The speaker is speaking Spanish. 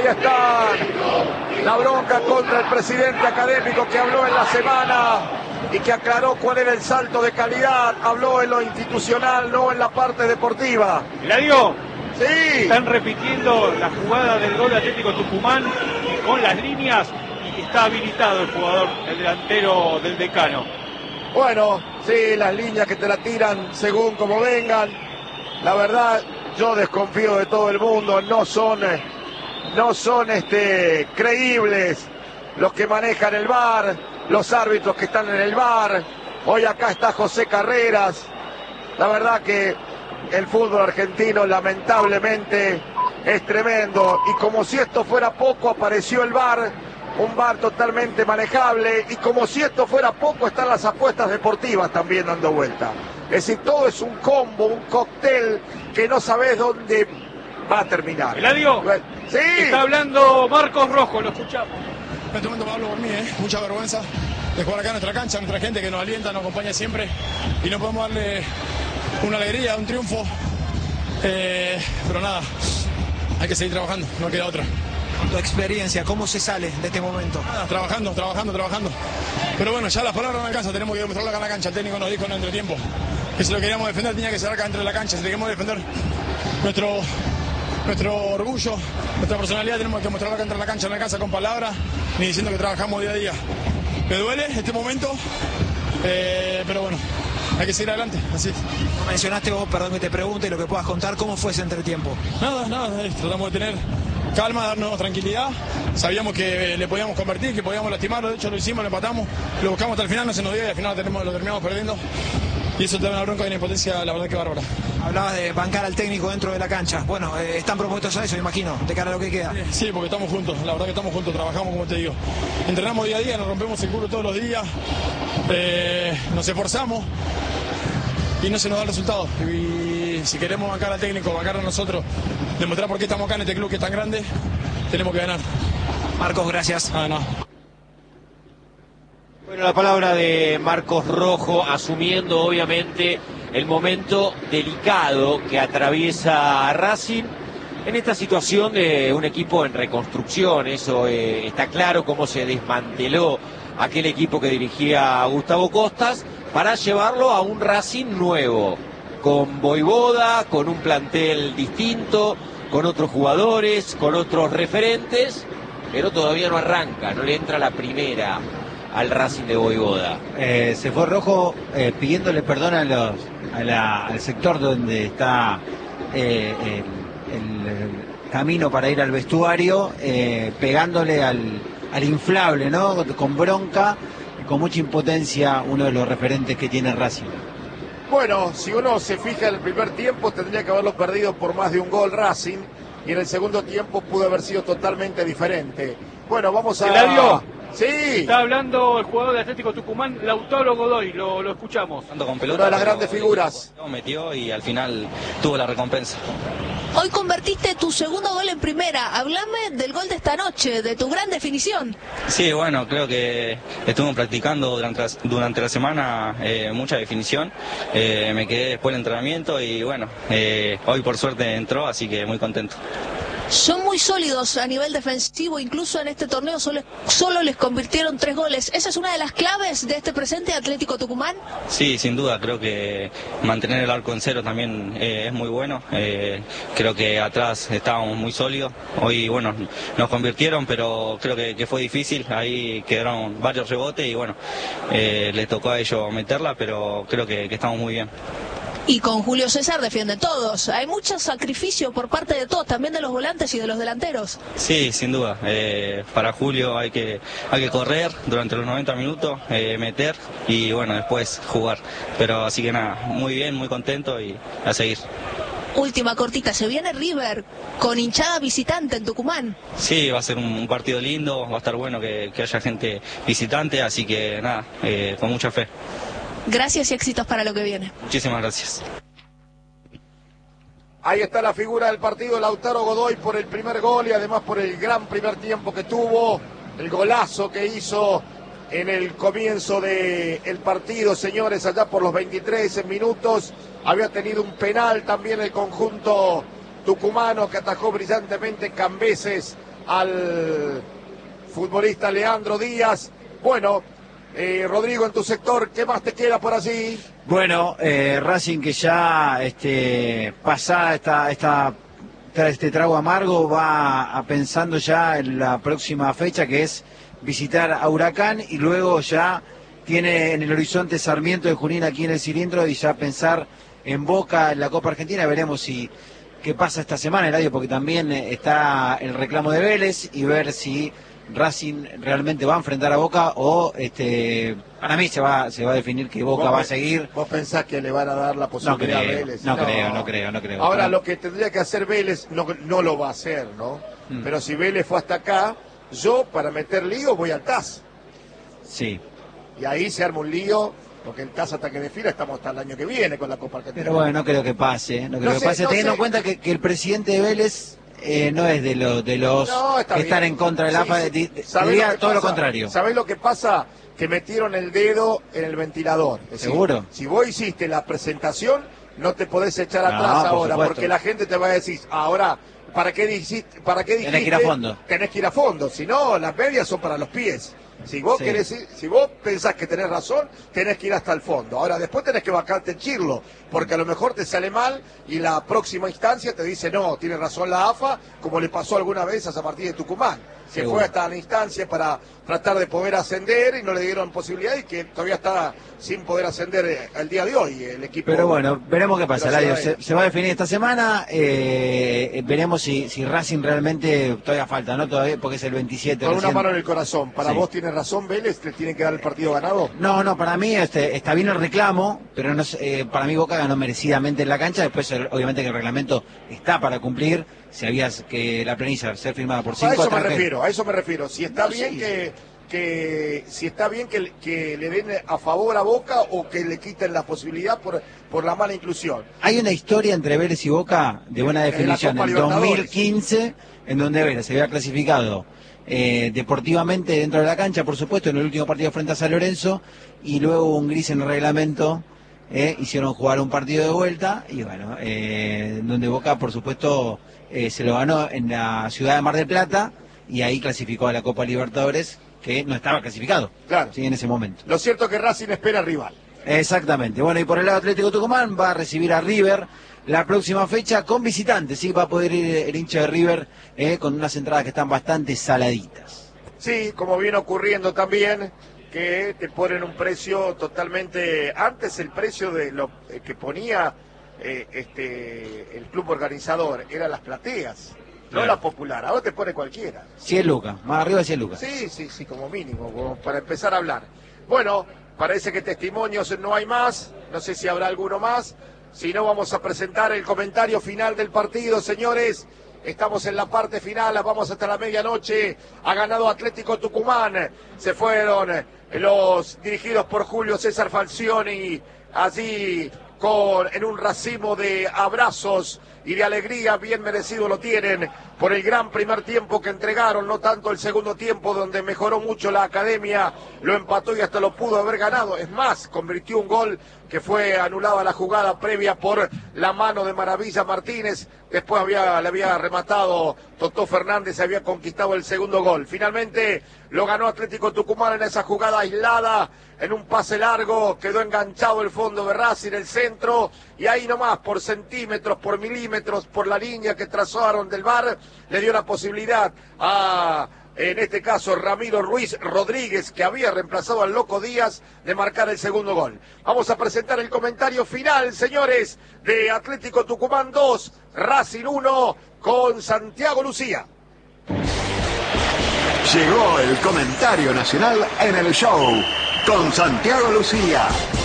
están. La bronca contra el presidente académico que habló en la semana y que aclaró cuál era el salto de calidad. Habló en lo institucional, no en la parte deportiva. Eladio, sí. Están repitiendo la jugada del gol de Atlético Tucumán con las líneas y está habilitado el jugador, el delantero del Decano. Bueno, sí, las líneas que te la tiran según como vengan. La verdad, yo desconfío de todo el mundo. No son creíbles los que manejan el VAR, los árbitros que están en el VAR. Hoy acá está José Carreras. La verdad que el fútbol argentino lamentablemente es tremendo. Y como si esto fuera poco, apareció el VAR. Un VAR totalmente manejable, y como si esto fuera poco, están las apuestas deportivas también dando vuelta. Es decir, todo es un combo, un cóctel que no sabes dónde va a terminar. Eladio, sí. Está hablando Marcos Rojo, lo escuchamos. En este momento me hablo por mí, mucha vergüenza de jugar acá en nuestra cancha, nuestra gente que nos alienta, nos acompaña siempre, y no podemos darle una alegría, un triunfo, pero nada, hay que seguir trabajando, no queda otra. Tu experiencia, ¿cómo se sale de este momento? Nada, trabajando. Pero bueno, ya las palabras no alcanzan, tenemos que demostrarlo acá en la cancha. El técnico nos dijo en el entretiempo que si lo queríamos defender tenía que ser acá dentro de la cancha. Si queríamos defender nuestro orgullo, nuestra personalidad, tenemos que mostrarlo acá dentro de la cancha. No alcanza con palabras ni diciendo que trabajamos día a día. Me duele este momento, pero bueno, hay que seguir adelante, así. Mencionaste vos, perdón que te pregunte, lo que puedas contar, ¿cómo fue ese entretiempo? Nada, tratamos de tener calma, darnos tranquilidad. Sabíamos que le podíamos convertir, que podíamos lastimarlo, de hecho lo hicimos, lo empatamos, lo buscamos hasta el final, no se nos dio y al final lo terminamos perdiendo. Y eso te da una bronca y una impotencia, la verdad que bárbara. Hablabas de bancar al técnico dentro de la cancha. Bueno, están propuestos a eso, me imagino, de cara a lo que queda. Sí, porque estamos juntos, la verdad que estamos juntos, trabajamos como te digo. Entrenamos día a día, nos rompemos el culo todos los días, nos esforzamos y no se nos da el resultado. Y si queremos bancar al técnico, bancar a nosotros, demostrar por qué estamos acá en este club que es tan grande, tenemos que ganar. Marcos, gracias. No. Bueno, la palabra de Marcos Rojo, asumiendo obviamente el momento delicado que atraviesa Racing en esta situación de un equipo en reconstrucción. Eso está claro, cómo se desmanteló aquel equipo que dirigía Gustavo Costas para llevarlo a un Racing nuevo, con Voivoda, con un plantel distinto, con otros jugadores, con otros referentes, pero todavía no arranca, no le entra la primera al Racing de Voivoda. Se fue Rojo pidiéndole perdón al sector donde está el camino para ir al vestuario, pegándole al inflable, ¿no? Con bronca y con mucha impotencia, uno de los referentes que tiene Racing. Bueno, si uno se fija en el primer tiempo, tendría que haberlo perdido por más de un gol Racing, y en el segundo tiempo pudo haber sido totalmente diferente. Bueno, vamos a... Eladio, sí. Está hablando el jugador de Atlético Tucumán, Lautaro Godoy, lo escuchamos. Con pelota, una de las grandes figuras. Metió y al final tuvo la recompensa. Hoy convertiste tu segundo gol en primera. Hablame del gol de esta noche, de tu gran definición. Sí, bueno, creo que estuvimos practicando durante la semana mucha definición. Me quedé después del entrenamiento y bueno, hoy por suerte entró, así que muy contento. Son muy sólidos a nivel defensivo, incluso en este torneo solo les convirtieron 3 goles. ¿Esa es una de las claves de este presente Atlético Tucumán? Sí, sin duda, creo que mantener el arco en cero también es muy bueno. Creo que atrás estábamos muy sólidos. Hoy, bueno, nos convirtieron, pero creo que fue difícil. Ahí quedaron varios rebotes y bueno, les tocó a ellos meterla, pero creo que estamos muy bien. Y con Julio César defienden todos. Hay mucho sacrificio por parte de todos, también de los volantes y de los delanteros. Sí, sin duda. Para Julio hay que correr durante los 90 minutos, meter y bueno, después jugar. Pero así que nada, muy bien, muy contento y a seguir. Última cortita, se viene River con hinchada visitante en Tucumán. Sí, va a ser un partido lindo, va a estar bueno que haya gente visitante, así que nada, con mucha fe. Gracias y éxitos para lo que viene. Muchísimas gracias. Ahí está la figura del partido, Lautaro Godoy, por el primer gol y además por el gran primer tiempo que tuvo, el golazo que hizo en el comienzo del partido, señores, allá por los 23 minutos. Había tenido un penal también el conjunto tucumano que atajó brillantemente Cambeses al futbolista Leandro Díaz. Bueno, Rodrigo, en tu sector, ¿qué más te queda por allí? Bueno, Racing que ya pasada este trago amargo va pensando ya en la próxima fecha, que es visitar a Huracán, y luego ya tiene en el horizonte Sarmiento de Junín aquí en el cilindro, y ya pensar en Boca en la Copa Argentina. Veremos qué pasa esta semana, Eladio, porque también está el reclamo de Vélez, y ver si Racing realmente va a enfrentar a Boca o para mí se va a definir que Boca va a seguir. ¿Vos pensás que le van a dar la posibilidad a Vélez? No creo. Ahora, lo que tendría que hacer Vélez no lo va a hacer, ¿no? Pero si Vélez fue hasta acá, yo para meter lío voy al TAS. Sí. Y ahí se arma un lío, porque el TAS hasta que defina estamos hasta el año que viene con la Copa Argentina. Pero bueno, no creo que pase, teniendo en cuenta que el presidente de Vélez no es de los que están en contra del AFA, diría todo lo contrario. ¿Sabés lo que pasa? Que metieron el dedo en el ventilador. Es ¿seguro? Decir, si vos hiciste la presentación, no te podés echar atrás ahora, porque la gente te va a decir, ahora, ¿para qué dijiste? Tenés que ir a fondo. Tenés que ir a fondo, si no, las medias son para los pies. Si vos si vos pensás que tenés razón, tenés que ir hasta el fondo. Ahora, después tenés que bajarte el chirlo, porque a lo mejor te sale mal y la próxima instancia te dice, no, tiene razón la AFA, como le pasó alguna vez a San Martín de Tucumán. Se fue hasta la instancia para tratar de poder ascender y no le dieron posibilidad, y que todavía está sin poder ascender el día de hoy el equipo. Pero bueno, veremos qué pasa, Ladio. Se va a definir esta semana, veremos si Racing realmente todavía falta, ¿no? Todavía, porque es el 27. Con una mano en el corazón, ¿para vos tiene razón Vélez? ¿Le tiene que dar el partido ganado? No, para mí está bien el reclamo, pero no, para mí Boca ganó merecidamente en la cancha. Después, obviamente, que el reglamento está para cumplir. Si había que la planilla ser firmada por 5 a eso me refiero. Si está bien si está bien que le den a favor a Boca, o que le quiten la posibilidad por la mala inclusión. Hay una historia entre Vélez y Boca de buena definición en 2015, en donde Vélez se había clasificado deportivamente dentro de la cancha, por supuesto, en el último partido frente a San Lorenzo, y luego hubo un gris en el reglamento. Hicieron jugar un partido de vuelta, y bueno, donde Boca, por supuesto, se lo ganó en la ciudad de Mar del Plata, y ahí clasificó a la Copa Libertadores, que no estaba clasificado, claro, sí, en ese momento. Lo cierto es que Racing espera rival. Exactamente. Bueno, y por el lado Atlético Tucumán va a recibir a River la próxima fecha con visitantes, sí, va a poder ir el hincha de River con unas entradas que están bastante saladitas. Sí, como viene ocurriendo también, que te ponen un precio totalmente, antes el precio de lo que ponía el club organizador eran las plateas, no la popular, ahora te pone cualquiera. 100 lucas, más arriba de 100 lucas. Sí, como mínimo, como para empezar a hablar. Bueno, parece que testimonios no hay más, no sé si habrá alguno más, si no vamos a presentar el comentario final del partido, señores. Estamos en la parte final, vamos hasta la medianoche. Ha ganado Atlético Tucumán. Se fueron los dirigidos por Julio César Falcioni, allí en un racimo de abrazos y de alegría, bien merecido lo tienen por el gran primer tiempo que entregaron, no tanto el segundo tiempo, donde mejoró mucho la academia, lo empató y hasta lo pudo haber ganado. Es más, convirtió un gol que fue anulada la jugada previa por la mano de Maravilla Martínez. Después le había rematado Totó Fernández, había conquistado el segundo gol. Finalmente lo ganó Atlético Tucumán en esa jugada aislada, en un pase largo, quedó enganchado el fondo de Racing, el centro, y ahí nomás, por centímetros, por milímetros, por la línea que trazaron del VAR, le dio la posibilidad en este caso, Ramiro Ruiz Rodríguez, que había reemplazado al Loco Díaz, de marcar el segundo gol. Vamos a presentar el comentario final, señores, de Atlético Tucumán 2, Racing 1, con Santiago Lucía. Llegó el comentario nacional en el show, con Santiago Lucía.